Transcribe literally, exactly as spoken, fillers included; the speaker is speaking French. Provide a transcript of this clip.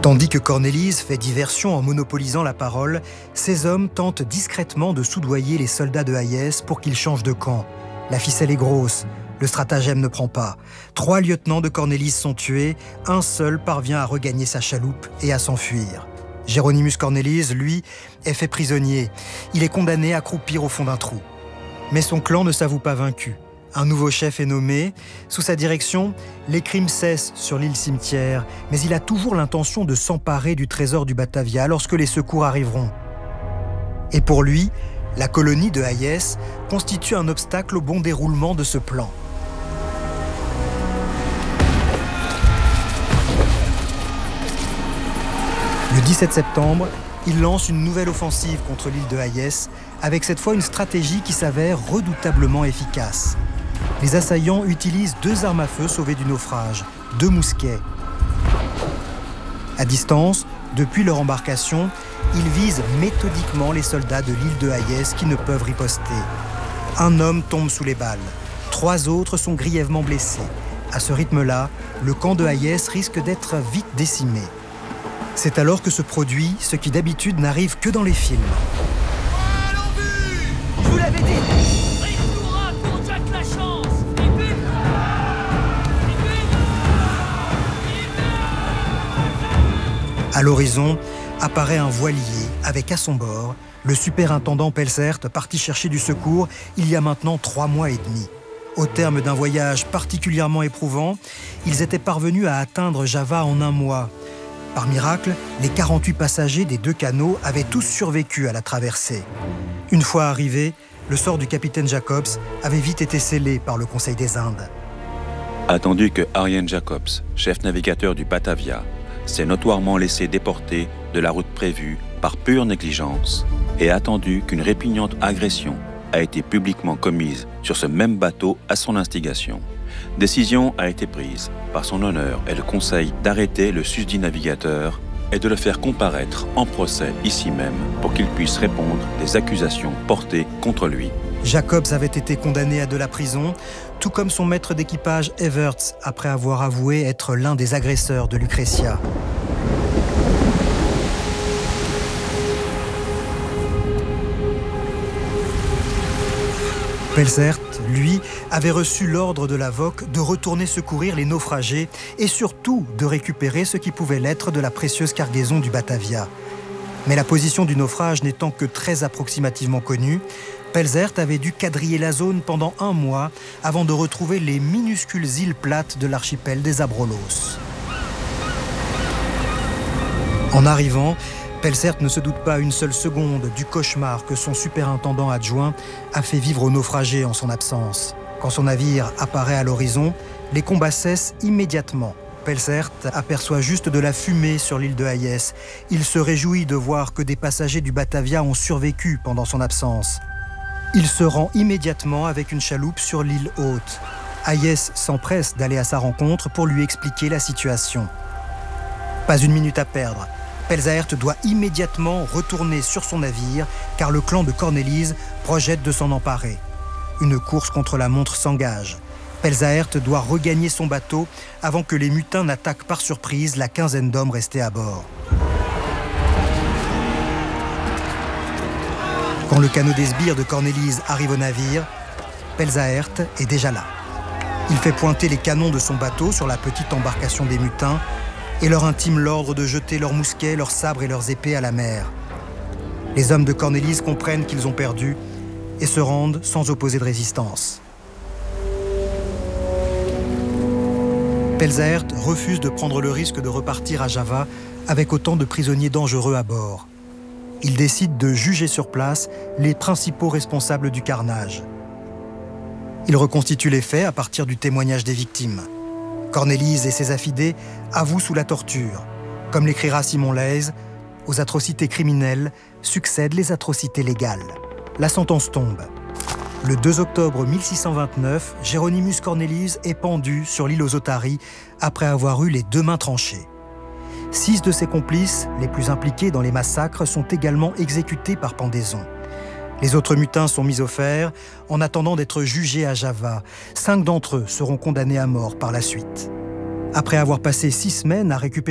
Tandis que Cornélise fait diversion en monopolisant la parole, ces hommes tentent discrètement de soudoyer les soldats de Hayès pour qu'ils changent de camp. La ficelle est grosse, le stratagème ne prend pas. Trois lieutenants de Cornélise sont tués, un seul parvient à regagner sa chaloupe et à s'enfuir. Jéronymus Cornélise, lui, est fait prisonnier. Il est condamné à croupir au fond d'un trou. Mais son clan ne s'avoue pas vaincu. Un nouveau chef est nommé. Sous sa direction, les crimes cessent sur l'île Cimetière, mais il a toujours l'intention de s'emparer du trésor du Batavia lorsque les secours arriveront. Et pour lui, la colonie de Hayès constitue un obstacle au bon déroulement de ce plan. Le dix-sept septembre, il lance une nouvelle offensive contre l'île de Hayès, avec cette fois une stratégie qui s'avère redoutablement efficace. Les assaillants utilisent deux armes à feu sauvées du naufrage, deux mousquets. À distance, depuis leur embarcation, ils visent méthodiquement les soldats de l'île de Hayès qui ne peuvent riposter. Un homme tombe sous les balles. Trois autres sont grièvement blessés. À ce rythme-là, le camp de Hayès risque d'être vite décimé. C'est alors que se produit ce qui d'habitude n'arrive que dans les films. Je vous l'avais dit. À l'horizon apparaît un voilier avec à son bord le superintendant Pelzert parti chercher du secours il y a maintenant trois mois et demi. Au terme d'un voyage particulièrement éprouvant, ils étaient parvenus à atteindre Java en un mois. Par miracle, les quarante-huit passagers des deux canots avaient tous survécu à la traversée. Une fois arrivés, le sort du capitaine Jacobs avait vite été scellé par le Conseil des Indes. Attendu que Arjen Jacobs, chef navigateur du Batavia, s'est notoirement laissé déporter de la route prévue par pure négligence et attendu qu'une répugnante agression a été publiquement commise sur ce même bateau à son instigation, décision a été prise par son honneur et le conseil d'arrêter le susdit navigateur et de le faire comparaître en procès ici même pour qu'il puisse répondre des accusations portées contre lui. Jacobs avait été condamné à de la prison, tout comme son maître d'équipage Everts, après avoir avoué être l'un des agresseurs de Lucretia. Pelzert, lui, avait reçu l'ordre de la V O C de retourner secourir les naufragés et surtout de récupérer ce qui pouvait l'être de la précieuse cargaison du Batavia. Mais la position du naufrage n'étant que très approximativement connue, Pelzert avait dû quadriller la zone pendant un mois avant de retrouver les minuscules îles plates de l'archipel des Abrolhos. En arrivant, Pelzert ne se doute pas une seule seconde du cauchemar que son superintendant adjoint a fait vivre aux naufragés en son absence. Quand son navire apparaît à l'horizon, les combats cessent immédiatement. Pelzert aperçoit juste de la fumée sur l'île de Hayès. Il se réjouit de voir que des passagers du Batavia ont survécu pendant son absence. Il se rend immédiatement avec une chaloupe sur l'île haute. Hayès s'empresse d'aller à sa rencontre pour lui expliquer la situation. Pas une minute à perdre. Pelzert doit immédiatement retourner sur son navire car le clan de Cornélise projette de s'en emparer. Une course contre la montre s'engage. Pelzert doit regagner son bateau avant que les mutins n'attaquent par surprise la quinzaine d'hommes restés à bord. Quand le canot des sbires de Cornélise arrive au navire, Pelzert est déjà là. Il fait pointer les canons de son bateau sur la petite embarcation des mutins et leur intime l'ordre de jeter leurs mousquets, leurs sabres et leurs épées à la mer. Les hommes de Cornélise comprennent qu'ils ont perdu et se rendent sans opposer de résistance. Pelzert refuse de prendre le risque de repartir à Java avec autant de prisonniers dangereux à bord. Il décide de juger sur place les principaux responsables du carnage. Il reconstitue les faits à partir du témoignage des victimes. Cornélise et ses affidés avouent sous la torture. Comme l'écrira Simon Leys, aux atrocités criminelles succèdent les atrocités légales. La sentence tombe. Le deux octobre mille six cent vingt-neuf, Jéronymus Cornélise est pendu sur l'île aux Otaries après avoir eu les deux mains tranchées. Six de ses complices, les plus impliqués dans les massacres, sont également exécutés par pendaison. Les autres mutins sont mis au fer en attendant d'être jugés à Java. Cinq d'entre eux seront condamnés à mort par la suite. Après avoir passé six semaines à récupérer